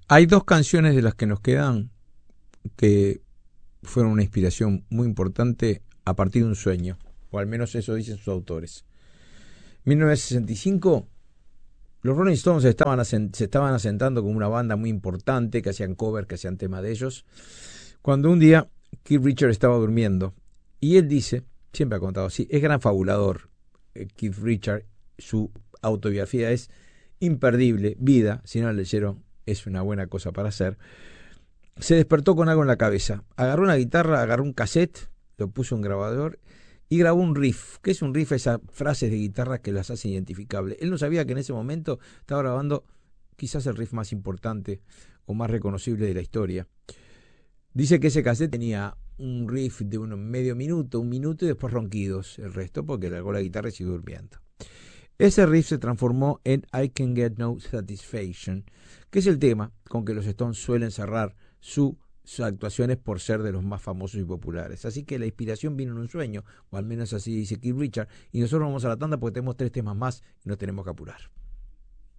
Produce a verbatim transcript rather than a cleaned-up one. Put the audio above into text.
Hay dos canciones de las que nos quedan que fueron una inspiración muy importante a partir de un sueño, o al menos eso dicen sus autores. mil novecientos sesenta y cinco, los Rolling Stones estaban asent- se estaban asentando como una banda muy importante, que hacían covers, que hacían temas de ellos, cuando un día Keith Richards estaba durmiendo, y él dice, siempre ha contado así, es gran fabulador, eh, Keith Richards, su autobiografía es imperdible, Vida, si no la leyeron, es una buena cosa para hacer. Se despertó con algo en la cabeza, agarró una guitarra, agarró un cassette, lo puso en un grabador y grabó un riff. ¿Qué es un riff? Esas frases de guitarra que las hacen identificables. Él no sabía que en ese momento estaba grabando quizás el riff más importante o más reconocible de la historia. Dice que ese cassette tenía un riff de un medio minuto, un minuto y después ronquidos, el resto porque largó la guitarra y siguió durmiendo. Ese riff se transformó en I Can Get No Satisfaction, que es el tema con que los Stones suelen cerrar su, sus actuaciones por ser de los más famosos y populares. Así que la inspiración vino en un sueño, o al menos así dice Keith Richards, y nosotros vamos a la tanda porque tenemos tres temas más y nos tenemos que apurar.